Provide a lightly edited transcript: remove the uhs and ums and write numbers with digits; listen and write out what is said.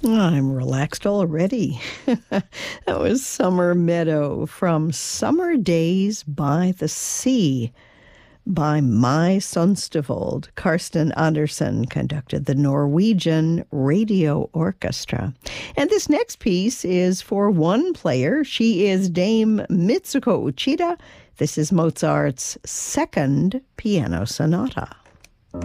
I'm relaxed already. That was Summer Meadow from Summer Days by the Sea by My Sonstivold. Karsten Andersen conducted the Norwegian Radio Orchestra. And this next piece is for one player. She is Dame Mitsuko Uchida. This is Mozart's Second Piano Sonata.